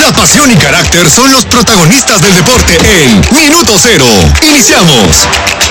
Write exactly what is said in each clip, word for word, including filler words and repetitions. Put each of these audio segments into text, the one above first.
La pasión y carácter son los protagonistas del deporte en Minuto Cero. Iniciamos.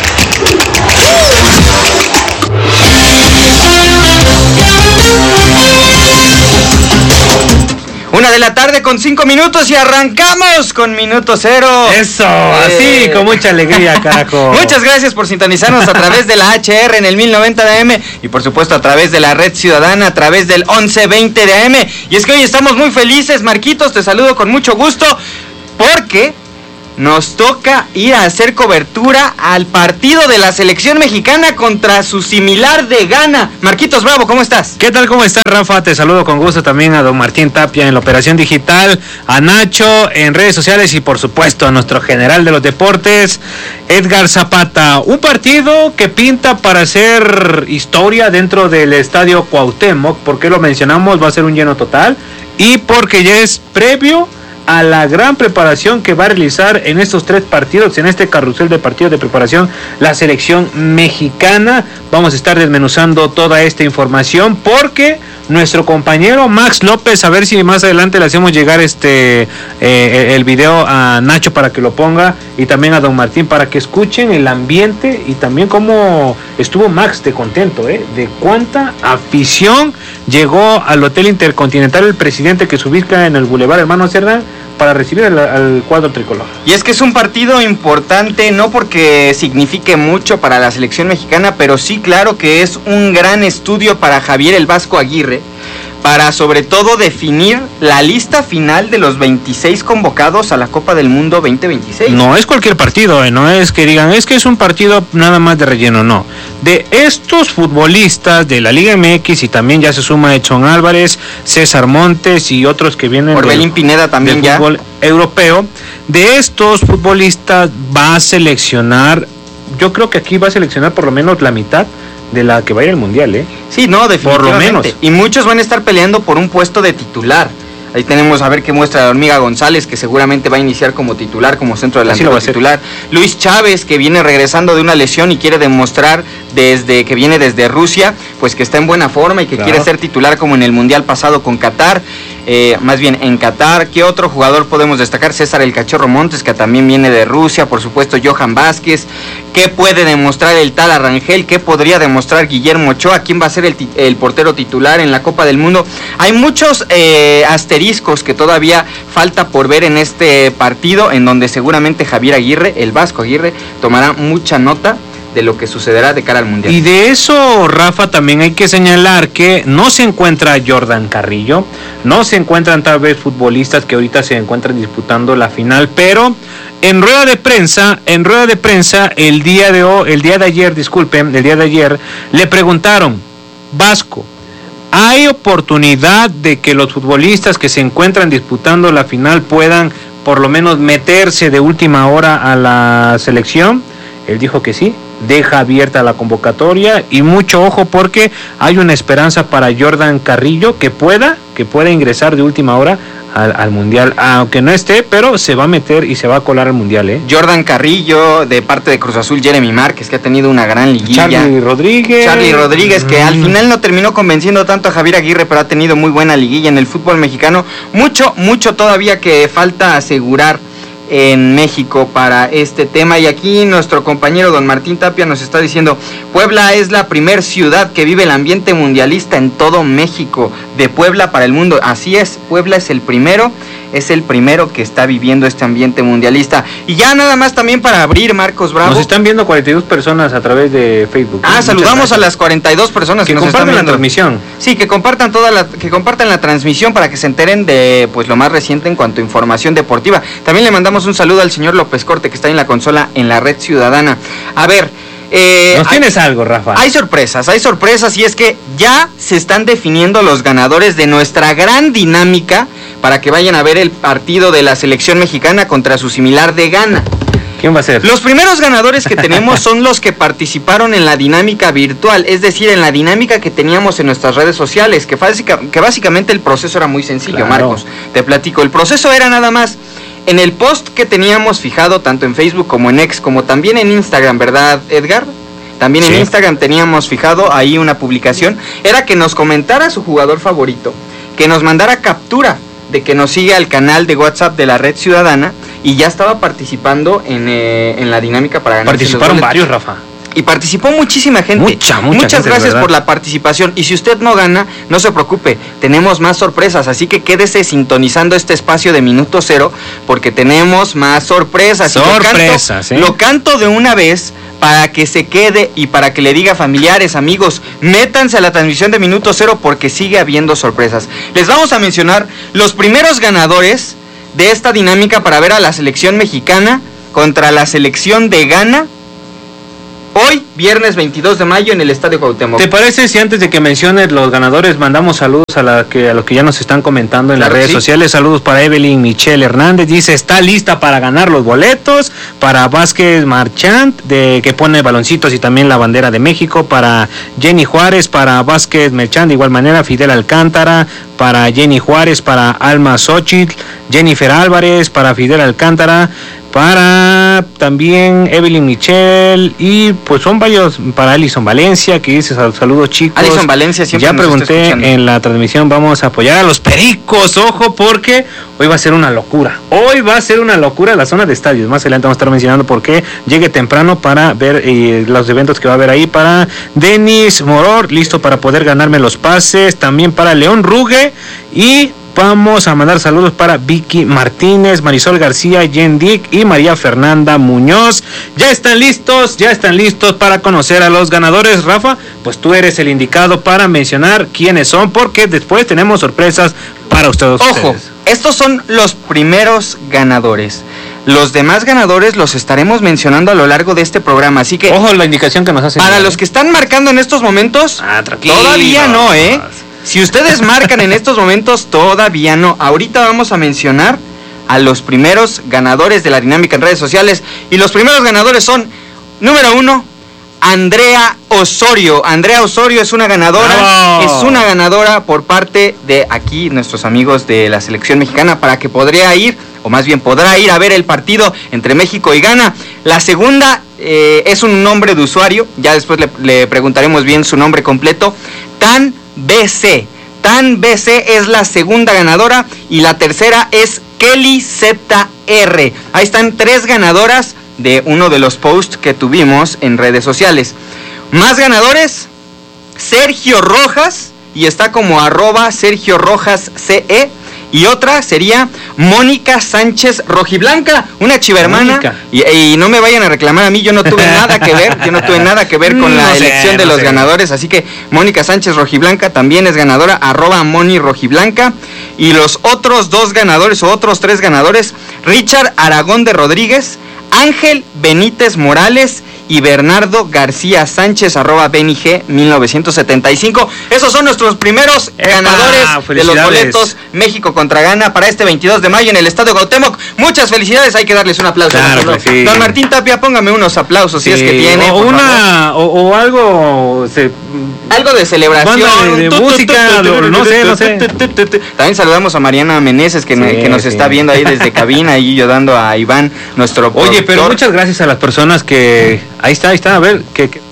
Una de la tarde con cinco minutos y arrancamos con Minuto Cero. Eso, eh. así, con mucha alegría, carajo. Muchas gracias por sintonizarnos a través de la H R en el mil noventa de A M y por supuesto a través de la Red Ciudadana, a través del once veinte de A M. Y es que hoy estamos muy felices, Marquitos, te saludo con mucho gusto, porque nos toca ir a hacer cobertura al partido de la selección mexicana contra su similar de Ghana. Marquitos Bravo, ¿cómo estás? ¿Qué tal? ¿Cómo estás, Rafa? Te saludo con gusto también a don Martín Tapia en la operación digital, a Nacho en redes sociales y por supuesto a nuestro general de los deportes, Edgar Zapata. Un partido que pinta para hacer historia dentro del estadio Cuauhtémoc. ¿Por qué lo mencionamos? Va a ser un lleno total y porque ya es previo a la gran preparación que va a realizar en estos tres partidos, en este carrusel de partidos de preparación, la selección mexicana. Vamos a estar desmenuzando toda esta información porque nuestro compañero Max López, a ver si más adelante le hacemos llegar este eh, el video a Nacho para que lo ponga y también a don Martín para que escuchen el ambiente y también cómo estuvo Max de contento, ¿eh? De cuánta afición llegó al Hotel Intercontinental el presidente que se ubica en el Boulevard Hermano Cerdán para recibir al, al cuadro tricolor. Y es que es un partido importante, no porque signifique mucho para la selección mexicana, pero sí, claro que es un gran estudio para Javier el Vasco Aguirre, para sobre todo definir la lista final de los veintiséis convocados a la Copa del Mundo veinte veintiséis. No es cualquier partido, ¿eh? No es que digan, es que es un partido nada más de relleno, no. De estos futbolistas de la Liga M X y también ya se suma Edson Álvarez, César Montes y otros que vienen Orbelín Pineda también del fútbol ya. europeo, de estos futbolistas va a seleccionar, yo creo que aquí va a seleccionar por lo menos la mitad de la que va a ir al Mundial, ¿eh? Sí, no, definitivamente. Por lo menos. Y muchos van a estar peleando por un puesto de titular. Ahí tenemos a ver qué muestra la Hormiga González, que seguramente va a iniciar como titular, como centro delantero titular. Luis Chávez, que viene regresando de una lesión y quiere demostrar desde que viene desde Rusia, pues que está en buena forma y que claro, quiere ser titular como en el Mundial pasado con Qatar. Eh, más bien en Qatar. ¿Qué otro jugador podemos destacar? César el Cachorro Montes, que también viene de Rusia. Por supuesto Johan Vázquez. ¿Qué puede demostrar el tal Arrangel? ¿Qué podría demostrar Guillermo Ochoa? ¿Quién va a ser el, el portero titular en la Copa del Mundo? Hay muchos eh, asteriscos que todavía falta por ver en este partido, en donde seguramente Javier Aguirre, el Vasco Aguirre, tomará mucha nota de lo que sucederá de cara al Mundial. Y de eso, Rafa, también hay que señalar que no se encuentra Jordan Carrillo, no se encuentran tal vez futbolistas que ahorita se encuentran disputando la final, pero en rueda de prensa, en rueda de prensa el día de hoy, el día de ayer, disculpen, el día de ayer le preguntaron, Vasco, ¿hay oportunidad de que los futbolistas que se encuentran disputando la final puedan por lo menos meterse de última hora a la selección? Él dijo que sí, deja abierta la convocatoria y mucho ojo porque hay una esperanza para Jordan Carrillo que pueda, que pueda ingresar de última hora al, al Mundial, aunque no esté, pero se va a meter y se va a colar al Mundial, ¿eh? Jordan Carrillo, de parte de Cruz Azul, Jeremy Márquez, que ha tenido una gran liguilla. Charly Rodríguez. Charly Rodríguez, que mm. al final no terminó convenciendo tanto a Javier Aguirre, pero ha tenido muy buena liguilla en el fútbol mexicano. Mucho, mucho todavía que falta asegurar en México para este tema. Y aquí nuestro compañero don Martín Tapia nos está diciendo, Puebla es la primer ciudad que vive el ambiente mundialista en todo México, de Puebla para el mundo. Así es, Puebla es el primero, es el primero que está viviendo este ambiente mundialista. Y ya nada más también para abrir, Marcos Bravo. Nos están viendo cuarenta y dos personas a través de Facebook. Ah, Muchas saludamos gracias a las cuarenta y dos personas que, que nos están viendo. la transmisión. Sí, que compartan toda la, que compartan la transmisión para que se enteren de pues lo más reciente en cuanto a información deportiva. También le mandamos un saludo al señor López Corte, que está en la consola en la Red Ciudadana. A ver, Eh, ¿Nos tienes hay, algo, Rafa? Hay sorpresas, hay sorpresas y es que ya se están definiendo los ganadores de nuestra gran dinámica para que vayan a ver el partido de la selección mexicana contra su similar de Ghana. ¿Quién va a ser? Los primeros ganadores que tenemos son los que participaron en la dinámica virtual, es decir, en la dinámica que teníamos en nuestras redes sociales, que, básica, que básicamente el proceso era muy sencillo, claro. Marcos, te platico. El proceso era nada más, en el post que teníamos fijado tanto en Facebook como en X, como también en Instagram, ¿verdad, Edgar? También sí. En Instagram teníamos fijado ahí una publicación, era que nos comentara su jugador favorito, que nos mandara captura de que nos sigue al canal de WhatsApp de la Red Ciudadana y ya estaba participando en, eh, en la dinámica para ganar. Participaron varios, Rafa. Y participó muchísima gente. Mucha, mucha Muchas gente, gracias por la participación. Y si usted no gana, no se preocupe, tenemos más sorpresas. Así que quédese sintonizando este espacio de Minuto Cero, porque tenemos más sorpresas. Sorpresas, y lo, canto, ¿eh? lo canto de una vez para que se quede y para que le diga a familiares, amigos, métanse a la transmisión de Minuto Cero porque sigue habiendo sorpresas. Les vamos a mencionar los primeros ganadores de esta dinámica para ver a la selección mexicana contra la selección de Ghana. Hoy, viernes veintidós de mayo, en el Estadio Cuauhtémoc. ¿Te parece si antes de que menciones los ganadores mandamos saludos a, la que, a los que ya nos están comentando en claro, las redes sí. sociales? Saludos para Evelyn Michelle Hernández, dice, está lista para ganar los boletos. Para Vázquez Marchant, de, que pone baloncitos y también la bandera de México. Para Jenny Juárez, para Vázquez Marchant, de igual manera, Fidel Alcántara. Para Jenny Juárez, para Alma Xochitl, Jennifer Álvarez, para Fidel Alcántara, para también Evelyn Michelle, y pues son varios, para Alison Valencia, que dice saludos chicos. Alison Valencia siempre ya nos pregunté está escuchando. En la transmisión, vamos a apoyar a los Pericos, ojo, porque hoy va a ser una locura, hoy va a ser una locura la zona de estadios, más adelante vamos a estar mencionando por qué, llegue temprano para ver eh, los eventos que va a haber ahí. Para Denis Moror, listo para poder ganarme los pases, también para León Ruge, y vamos a mandar saludos para Vicky Martínez, Marisol García, Jen Dick y María Fernanda Muñoz. Ya están listos, ya están listos para conocer a los ganadores. Rafa, pues tú eres el indicado para mencionar quiénes son, porque después tenemos sorpresas para ustedes. Ojo, estos son los primeros ganadores. Los demás ganadores los estaremos mencionando a lo largo de este programa, así que... Ojo la indicación que nos hacen. Para los que están marcando en estos momentos, ah, todavía no, ¿eh? Si ustedes marcan en estos momentos, todavía no. Ahorita vamos a mencionar a los primeros ganadores de la dinámica en redes sociales. Y los primeros ganadores son, número uno, Andrea Osorio. Andrea Osorio es una ganadora, ¡bravo! Es una ganadora por parte de aquí, nuestros amigos de la selección mexicana, para que podría ir, o más bien podrá ir a ver el partido entre México y Ghana. La segunda eh, es un nombre de usuario, ya después le, le preguntaremos bien su nombre completo, Tan B C. Tan B C es la segunda ganadora y la tercera es Kelly Z R. Ahí están tres ganadoras de uno de los posts que tuvimos en redes sociales. Más ganadores, Sergio Rojas, y está como arroba Sergio Rojas C E. Y otra sería Mónica Sánchez Rojiblanca, una chivermana. Y, y no me vayan a reclamar a mí, yo no tuve nada que ver, yo no tuve nada que ver con la no elección sé, de no los sé. ganadores. Así que Mónica Sánchez Rojiblanca también es ganadora, arroba Moni Rojiblanca. Y los otros dos ganadores, o otros tres ganadores, Richard Aragón de Rodríguez, Ángel Benítez Morales y Bernardo García Sánchez, arroba Benny G mil novecientos setenta y cinco. Esos son nuestros primeros ¡epa! ganadores de los boletos México contra Ghana para este veintidós de mayo en el Estadio Cuauhtémoc. Muchas felicidades, hay que darles un aplauso. Claro que sí. Don Martín Tapia, póngame unos aplausos sí. si es que tiene. O, una, o, o algo... Se... Algo de celebración. De, de música, no sé, no sé. También saludamos a Mariana Meneses, que, sí, que nos sí. está viendo ahí desde cabina, y yo dando a Iván, nuestro Oye, productor. Pero muchas gracias a las personas que... Ahí está, ahí está, a ver, que... que...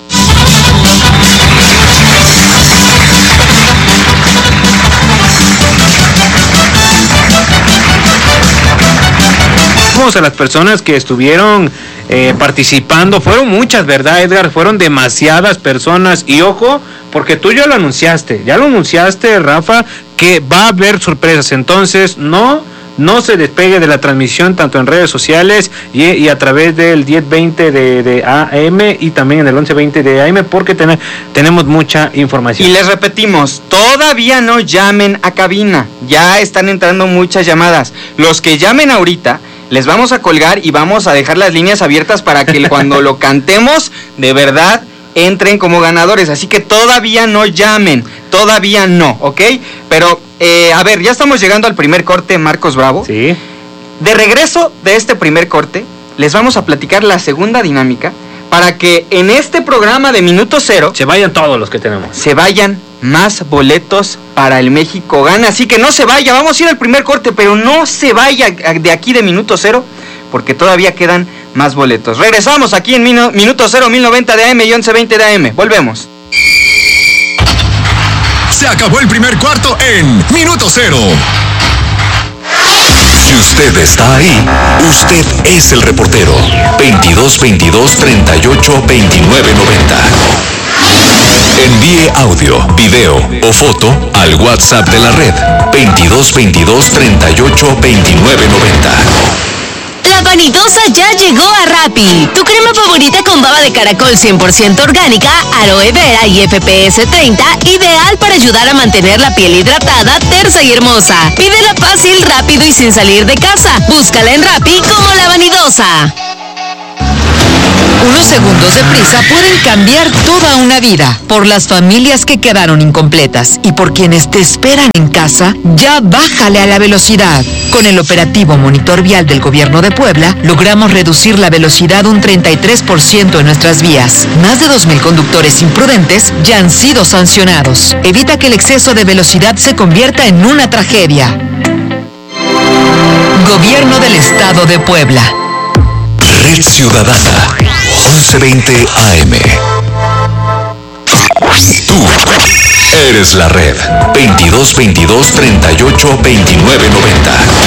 A las personas que estuvieron eh, participando, fueron muchas, ¿verdad, Edgar? Fueron demasiadas personas, y ojo, porque tú ya lo anunciaste, ya lo anunciaste, Rafa, que va a haber sorpresas, entonces no, no se despegue de la transmisión, tanto en redes sociales y, y a través del diez veinte de, de A M y también en el once veinte de A M, porque ten, tenemos mucha información. Y les repetimos, todavía no llamen a cabina, ya están entrando muchas llamadas. Los que llamen ahorita, les vamos a colgar y vamos a dejar las líneas abiertas para que cuando lo cantemos, de verdad, entren como ganadores. Así que todavía no llamen, todavía no, ¿ok? Pero, eh, a ver, ya estamos llegando al primer corte, Marcos Bravo. Sí. De regreso de este primer corte, les vamos a platicar la segunda dinámica para que en este programa de Minuto Cero... se vayan todos los que tenemos. Se vayan más boletos para el México Ghana. Así que no se vaya, vamos a ir al primer corte, pero no se vaya de aquí de Minuto Cero, porque todavía quedan más boletos. Regresamos aquí en Minuto Cero, mil noventa de A M y once veinte de A M. Volvemos. Se acabó el primer cuarto en Minuto Cero. usted está ahí, usted es el reportero. veintidós veintidós treinta y ocho veintinueve noventa. Envíe audio, video o foto al WhatsApp de la red veintidós veintidós treinta y ocho veintinueve noventa. La vanidosa ya llegó a Rappi. Tu crema favorita con baba de caracol cien por ciento orgánica, aloe vera y F P S treinta, ideal para ayudar a mantener la piel hidratada, tersa y hermosa. Pídela fácil, rápido y sin salir de casa. Búscala en Rappi como La Vanidosa. Unos segundos de prisa pueden cambiar toda una vida. Por las familias que quedaron incompletas y por quienes te esperan en casa, ya bájale a la velocidad. Con el operativo Monitor Vial del Gobierno de Puebla, logramos reducir la velocidad un treinta y tres por ciento en nuestras vías. Más de dos mil conductores imprudentes ya han sido sancionados. Evita que el exceso de velocidad se convierta en una tragedia. Gobierno del Estado de Puebla. Red Ciudadana, once veinte A M. Tú eres la red. veintidós veintidós treinta y ocho veintinueve noventa.